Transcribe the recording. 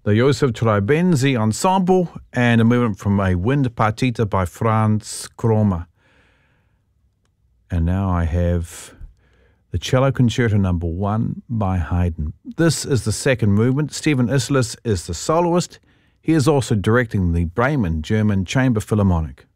the Joseph Traibenzi Ensemble, and a movement from a wind partita by Franz Kromer. And now I have the Cello Concerto No. 1 by Haydn. This is the second movement. Stephen Isserlis is the soloist. He is also directing the Bremen German Chamber Philharmonic.